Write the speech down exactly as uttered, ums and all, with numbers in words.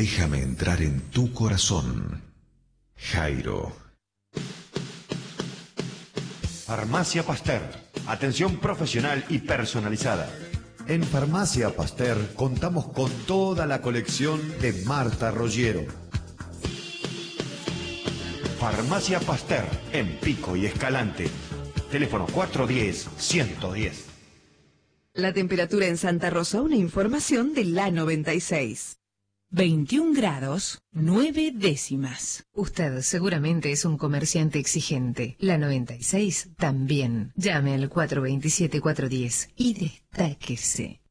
Déjame entrar en tu corazón. Jairo. Farmacia Pasteur. Atención profesional y personalizada. En Farmacia Pasteur contamos con toda la colección de Marta Roggiero. Farmacia Pasteur, en Pico y Escalante. Teléfono cuatro uno cero, uno uno cero. La temperatura en Santa Rosa, una información de la noventa y seis. veintiún grados, nueve décimas. Usted seguramente es un comerciante exigente. La noventa y seis también. Llame al cuatro dos siete, cuatro uno cero y destáquese.